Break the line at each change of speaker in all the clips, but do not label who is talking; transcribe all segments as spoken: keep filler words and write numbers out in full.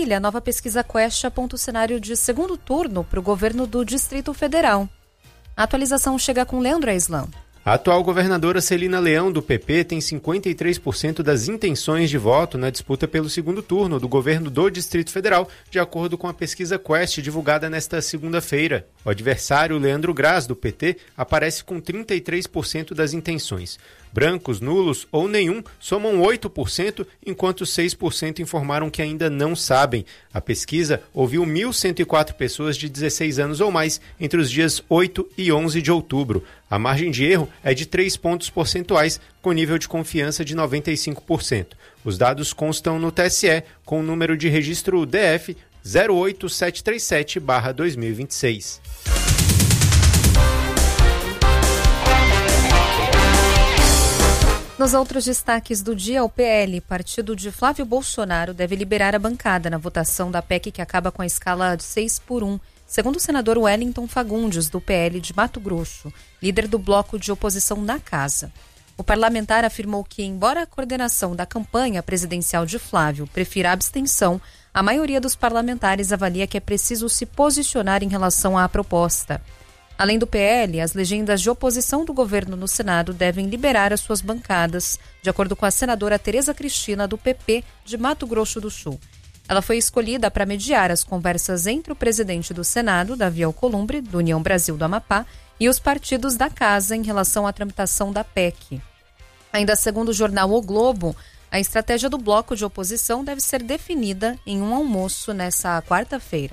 Brasília, a nova pesquisa Quest aponta o cenário de segundo turno para o governo do Distrito Federal. A atualização chega com Leandro Aislan.
A atual governadora Celina Leão, do P P, tem cinquenta e três por cento das intenções de voto na disputa pelo segundo turno do governo do Distrito Federal, de acordo com a pesquisa Quest divulgada nesta segunda-feira. O adversário, Leandro Graz, do P T, aparece com trinta e três por cento das intenções. Brancos, nulos ou nenhum somam oito por cento, enquanto seis por cento informaram que ainda não sabem. A pesquisa ouviu mil cento e quatro pessoas de dezesseis anos ou mais entre os dias oito e onze de outubro. A margem de erro é de três pontos percentuais, com nível de confiança de noventa e cinco por cento. Os dados constam no T S E, com o número de registro D F zero oito sete três sete barra dois mil e vinte e seis.
Nos outros destaques do dia, o P L, partido de Flávio Bolsonaro, deve liberar a bancada na votação da P E C que acaba com a escala de seis por um, segundo o senador Wellington Fagundes, do P L de Mato Grosso, líder do bloco de oposição na casa. O parlamentar afirmou que, embora a coordenação da campanha presidencial de Flávio prefira a abstenção, a maioria dos parlamentares avalia que é preciso se posicionar em relação à proposta. Além do P L, as legendas de oposição do governo no Senado devem liberar as suas bancadas, de acordo com a senadora Tereza Cristina, do P P de Mato Grosso do Sul. Ela foi escolhida para mediar as conversas entre o presidente do Senado, Davi Alcolumbre, do União Brasil do Amapá, e os partidos da casa em relação à tramitação da P E C. Ainda segundo o jornal O Globo, a estratégia do bloco de oposição deve ser definida em um almoço nesta quarta-feira.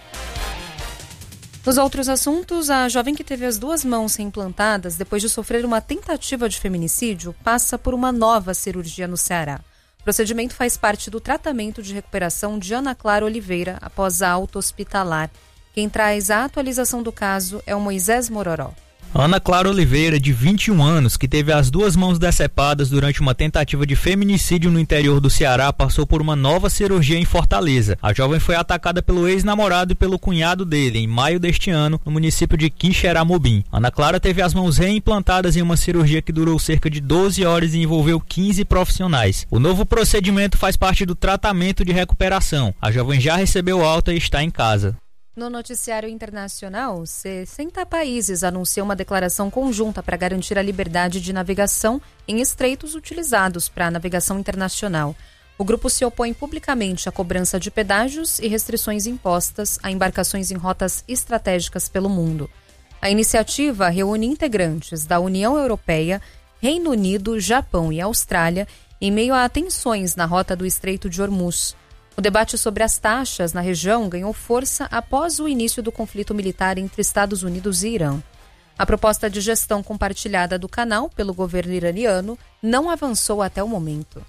Nos outros assuntos, a jovem que teve as duas mãos reimplantadas depois de sofrer uma tentativa de feminicídio passa por uma nova cirurgia no Ceará. O procedimento faz parte do tratamento de recuperação de Ana Clara Oliveira após a alta hospitalar. Quem traz a atualização do caso é o Moisés Mororó.
Ana Clara Oliveira, de vinte e um anos, que teve as duas mãos decepadas durante uma tentativa de feminicídio no interior do Ceará, passou por uma nova cirurgia em Fortaleza. A jovem foi atacada pelo ex-namorado e pelo cunhado dele em maio deste ano, no município de Quixeramobim. Ana Clara teve as mãos reimplantadas em uma cirurgia que durou cerca de doze horas e envolveu quinze profissionais. O novo procedimento faz parte do tratamento de recuperação. A jovem já recebeu alta e está em casa.
No noticiário internacional, sessenta países anunciam uma declaração conjunta para garantir a liberdade de navegação em estreitos utilizados para a navegação internacional. O grupo se opõe publicamente à cobrança de pedágios e restrições impostas a embarcações em rotas estratégicas pelo mundo. A iniciativa reúne integrantes da União Europeia, Reino Unido, Japão e Austrália em meio a tensões na rota do Estreito de Hormuz. O debate sobre as taxas na região ganhou força após o início do conflito militar entre Estados Unidos e Irã. A proposta de gestão compartilhada do canal pelo governo iraniano não avançou até o momento.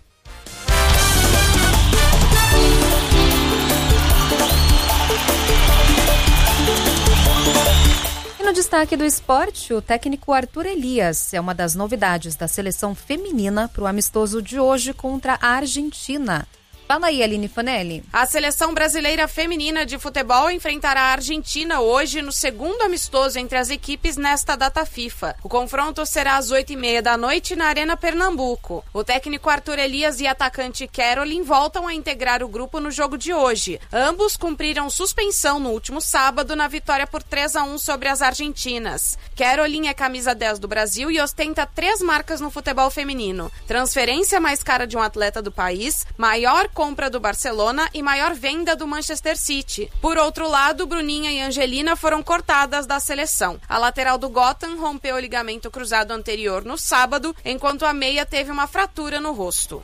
E no destaque do esporte, o técnico Arthur Elias é uma das novidades da seleção feminina para o amistoso de hoje contra a Argentina. Fala aí, Aline Fanelli.
A seleção brasileira feminina de futebol enfrentará a Argentina hoje no segundo amistoso entre as equipes nesta data FIFA. O confronto será às oito e meia da noite na Arena Pernambuco. O técnico Arthur Elias e a atacante Caroline voltam a integrar o grupo no jogo de hoje. Ambos cumpriram suspensão no último sábado na vitória por três a um sobre as argentinas. Caroline é camisa dez do Brasil e ostenta três marcas no futebol feminino: transferência mais cara de um atleta do país, maior compra do Barcelona e maior venda do Manchester City. Por outro lado, Bruninha e Angelina foram cortadas da seleção. A lateral do Gotham rompeu o ligamento cruzado anterior no sábado, enquanto a meia teve uma fratura no rosto.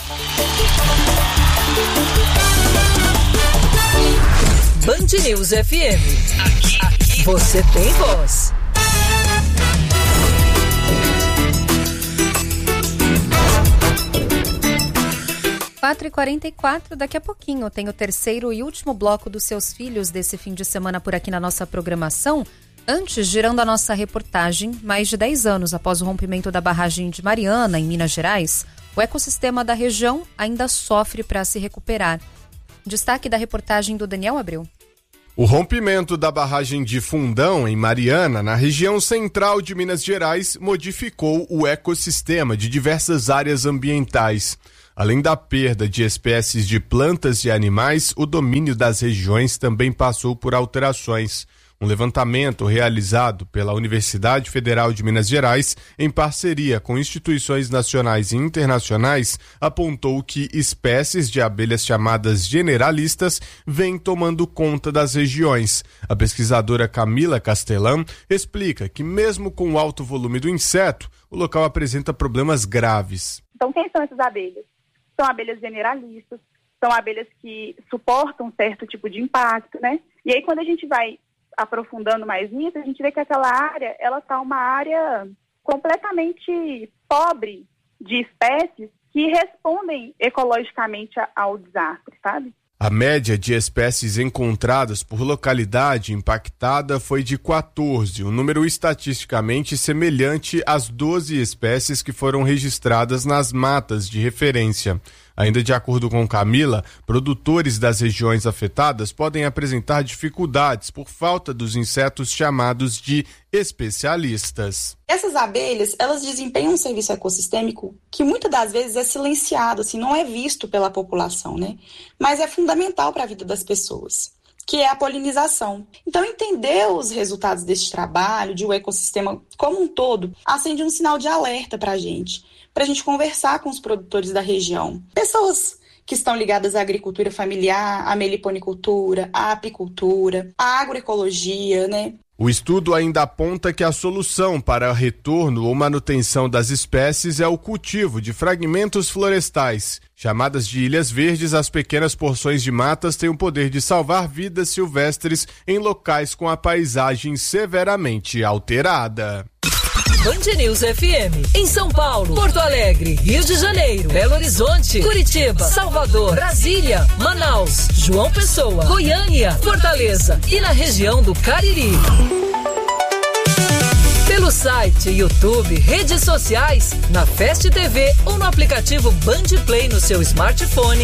Band News F M. Aqui, aqui você tem voz.
quatro e quarenta e quatro, daqui a pouquinho tem o terceiro e último bloco dos Seus Filhos desse fim de semana por aqui na nossa programação. Antes, girando a nossa reportagem, mais de dez anos após o rompimento da barragem de Mariana, em Minas Gerais, o ecossistema da região ainda sofre para se recuperar. Destaque da reportagem do Daniel Abreu.
O rompimento da barragem de Fundão, em Mariana, na região central de Minas Gerais, modificou o ecossistema de diversas áreas ambientais. Além da perda de espécies de plantas e animais, o domínio das regiões também passou por alterações. Um levantamento realizado pela Universidade Federal de Minas Gerais, em parceria com instituições nacionais e internacionais, apontou que espécies de abelhas chamadas generalistas vêm tomando conta das regiões. A pesquisadora Camila Castelã explica que, mesmo com o alto volume do inseto, o local apresenta problemas graves.
Então, quem são essas abelhas? São abelhas generalistas, são abelhas que suportam certo tipo de impacto, né? E aí, quando a gente vai aprofundando mais nisso, a gente vê que aquela área, ela está uma área completamente pobre de espécies que respondem ecologicamente ao desastre, sabe?
A média de espécies encontradas por localidade impactada foi de quatorze, um número estatisticamente semelhante às doze espécies que foram registradas nas matas de referência. Ainda de acordo com Camila, produtores das regiões afetadas podem apresentar dificuldades por falta dos insetos chamados de especialistas.
Essas abelhas, elas desempenham um serviço ecossistêmico que muitas das vezes é silenciado, assim, não é visto pela população, né? Mas é fundamental para a vida das pessoas, que é a polinização. Então, entender os resultados desse trabalho, de um ecossistema como um todo, acende um sinal de alerta para a gente, para a gente conversar com os produtores da região. Pessoas que estão ligadas à agricultura familiar, à meliponicultura, à apicultura, à agroecologia, né?
O estudo ainda aponta que a solução para retorno ou manutenção das espécies é o cultivo de fragmentos florestais. Chamadas de ilhas verdes, as pequenas porções de matas têm o poder de salvar vidas silvestres em locais com a paisagem severamente alterada.
Band News F M, em São Paulo, Porto Alegre, Rio de Janeiro, Belo Horizonte, Curitiba, Salvador, Brasília, Manaus, João Pessoa, Goiânia, Fortaleza e na região do Cariri. Pelo site, YouTube, redes sociais, na Fast T V ou no aplicativo Band Play no seu smartphone,